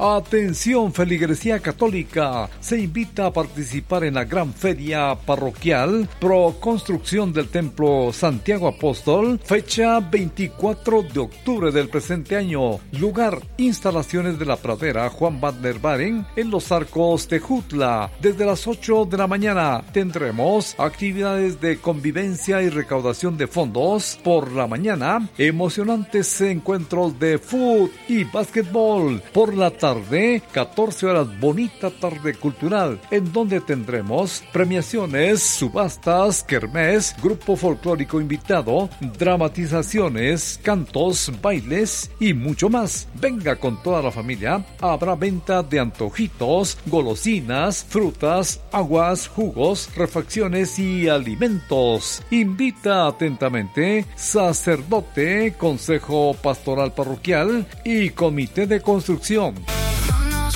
Atención, feligresía católica, se invita a participar en la gran feria parroquial Pro Construcción del Templo Santiago Apóstol, fecha 24 de octubre del presente año. Lugar, instalaciones de la pradera Juan Badner Baren en Los Arcos, Tejutla. Desde las 8 de la mañana tendremos actividades de convivencia y recaudación de fondos. Por la mañana, emocionantes encuentros de fútbol y básquetbol. Por la tarde, 14 horas, bonita tarde cultural, en donde tendremos premiaciones, subastas, kermés, grupo folclórico invitado, dramatizaciones, cantos, bailes y mucho más. Venga con toda la familia. Habrá venta de antojitos, golosinas, frutas, aguas, jugos, refacciones y alimentos. Invita atentamente sacerdote, consejo pastoral parroquial y comité de construcción.